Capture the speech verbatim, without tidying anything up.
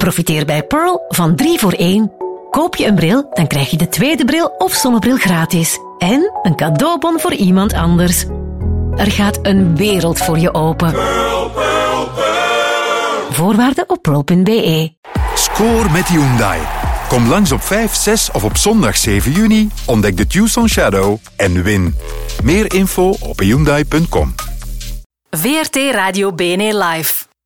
Profiteer bij Pearl van drie voor één. Koop je een bril, dan krijg je de tweede bril of zonnebril gratis. En een cadeaubon voor iemand anders. Er gaat een wereld voor je open. Pearl, Pearl, Pearl. Voorwaarden op pearl punt b e. Score met Hyundai. Kom langs op vijf, zes of op zondag zeven juni, ontdek de Tucson Shadow en win. Meer info op hyundai punt com. V R T Radio B N E Live.